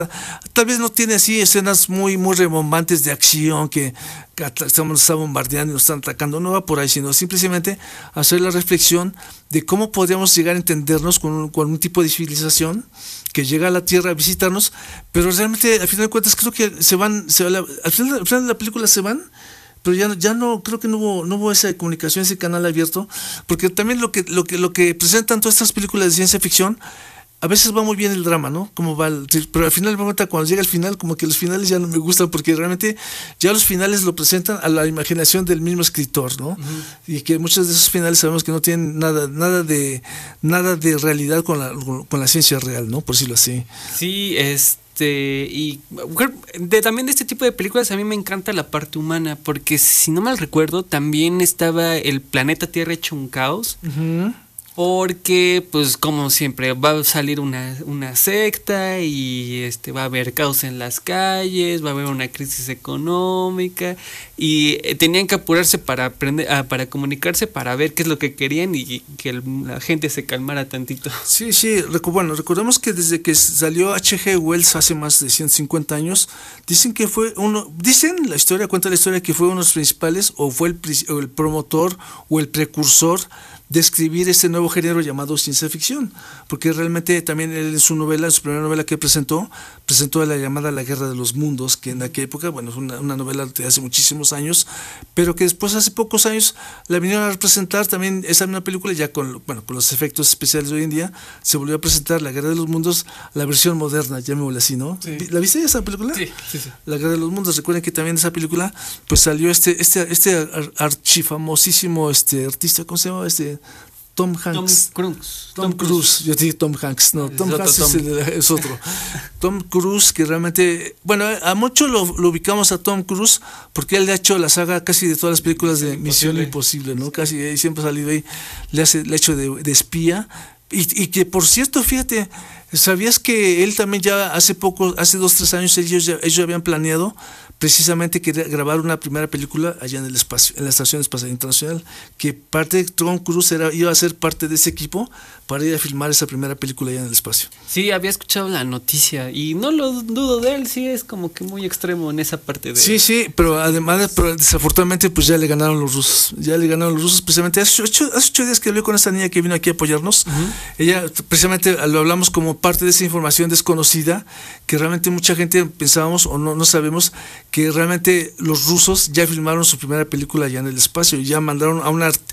Tal vez no tiene así escenas muy rebombantes de acción que nos está bombardeando y nos están atacando, no va por ahí, sino simplemente hacer la reflexión de cómo podríamos llegar a entendernos con un tipo de civilización que llega a la Tierra a visitarnos, pero realmente al final de cuentas creo que al final de la película se van, pero ya no, creo que no hubo esa comunicación, ese canal abierto, porque también lo que presentan todas estas películas de ciencia ficción, a veces va muy bien el drama, ¿no? Pero al final, cuando llega el final, como que los finales ya no me gustan, porque realmente ya los finales lo presentan a la imaginación del mismo escritor, ¿no? Uh-huh. Y que muchos de esos finales sabemos que no tienen nada de realidad con la ciencia real, ¿no? Por decirlo así. Sí, y también de este tipo de películas a mí me encanta la parte humana, porque si no mal recuerdo, también estaba el planeta Tierra hecho un caos. Uh-huh. Porque, pues, como siempre, va a salir una secta y va a haber caos en las calles, va a haber una crisis económica y tenían que apurarse para comunicarse, para ver qué es lo que querían y que la gente se calmara tantito. Sí, recordemos que desde que salió H.G. Wells hace más de 150 años, cuenta la historia que fue uno de los principales o fue el promotor o el precursor de escribir este nuevo género llamado ciencia ficción, porque realmente también él en su primera novela que presentó la llamada La Guerra de los Mundos, que en aquella época, bueno, fue una novela de hace muchísimos años, pero que después hace pocos años la vinieron a representar también esa misma película, ya con los efectos especiales de hoy en día, se volvió a presentar La Guerra de los Mundos, la versión moderna, llamémosla así, ¿no? Sí. ¿La viste esa película? Sí. La Guerra de los Mundos, recuerden que también en esa película pues salió este archifamosísimo artista, ¿cómo se llama? Tom Hanks. Tom Cruise. Yo dije Tom Hanks, no, Tom Hanks es otro. Tom Cruise, que realmente, bueno, a muchos lo ubicamos a Tom Cruise porque él le ha hecho la saga casi de todas las películas de Misión Imposible, ¿no? Casi siempre ha salido ahí, le ha hecho de espía. Y que, por cierto, fíjate, ¿sabías que él también ya hace 2-3 años, ellos ya habían planeado precisamente grabar una primera película allá en el espacio, en la Estación Espacial Internacional, que parte de Tom Cruise iba a ser parte de ese equipo para ir a filmar esa primera película allá en el espacio? Sí, había escuchado la noticia y no lo dudo de él, sí es como que muy extremo en esa parte de... Sí, pero desafortunadamente pues ya le ganaron los rusos, precisamente hace 8 días que hablé con esta niña que vino aquí a apoyarnos. Uh-huh. Ella, precisamente lo hablamos como parte de esa información desconocida, que realmente mucha gente pensábamos o no sabemos, que realmente los rusos ya filmaron su primera película allá en el espacio y ya mandaron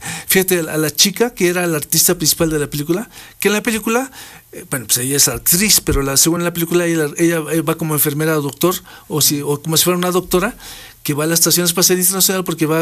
a la chica que era la artista principal de la película, que en la película, pues ella es actriz, pero según la película ella va como enfermera o doctor, o como si fuera una doctora, que va a la Estación Espacial Internacional porque va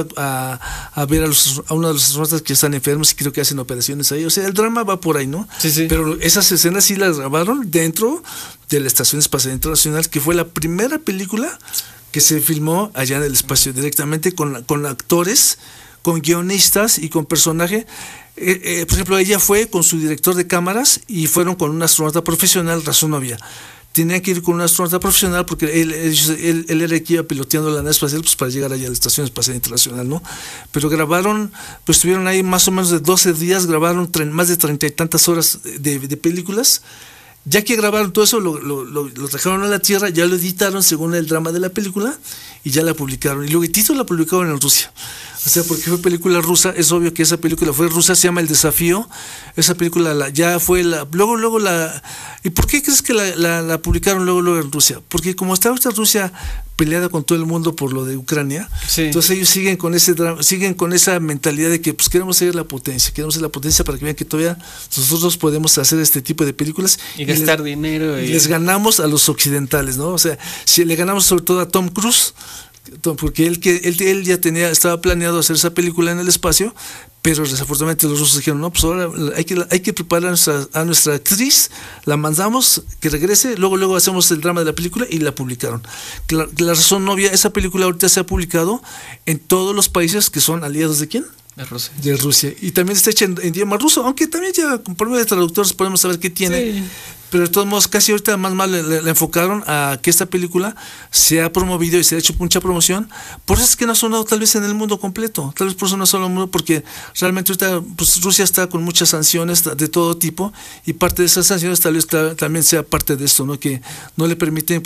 a ver a uno de los astronautas que están enfermos y creo que hacen operaciones ahí. O sea, el drama va por ahí, ¿no? Sí. Pero esas escenas sí las grabaron dentro de la Estación Espacial Internacional, que fue la primera película que se filmó allá en el espacio, directamente con actores, con guionistas y con personaje. Por ejemplo, ella fue con su director de cámaras y fueron con un astronauta profesional, razón no había. Tenían que ir con un astronauta profesional porque él era el que iba piloteando la nave espacial pues para llegar allá a la Estación Espacial Internacional, ¿no? Pero grabaron, pues estuvieron ahí más o menos de 12 días, grabaron más de 30 y tantas horas de películas. Ya que grabaron todo eso, lo trajeron a la Tierra, ya lo editaron según el drama de la película y ya la publicaron. Y luego el título la publicaron en Rusia. O sea, porque fue película rusa, es obvio que esa película fue rusa, se llama El Desafío. Esa película ya fue luego la... ¿Y por qué crees que la publicaron luego en Rusia? Porque como está esta Rusia peleada con todo el mundo por lo de Ucrania, sí. Entonces ellos siguen con esa mentalidad de que pues queremos ser la potencia para que vean que todavía nosotros podemos hacer este tipo de películas y gastar dinero y les ganamos a los occidentales, ¿no? O sea, si le ganamos sobre todo a Tom Cruise, porque él ya estaba planeado hacer esa película en el espacio, pero desafortunadamente los rusos dijeron, no, pues ahora hay que preparar a nuestra actriz, la mandamos, que regrese, luego hacemos el drama de la película y la publicaron. La razón novia, esa película ahorita se ha publicado en todos los países que son aliados ¿de quién? de Rusia. Y también está hecha en idioma ruso, aunque también ya por medio de traductores podemos saber qué tiene. Sí. Pero de todos modos, casi ahorita más mal le enfocaron a que esta película se ha promovido y se ha hecho mucha promoción. Por eso es que no ha sonado tal vez en el mundo completo. Tal vez por eso no ha sonado en el mundo, porque realmente ahorita pues, Rusia está con muchas sanciones de todo tipo, y parte de esas sanciones tal vez también sea parte de esto, ¿no? Que no le permiten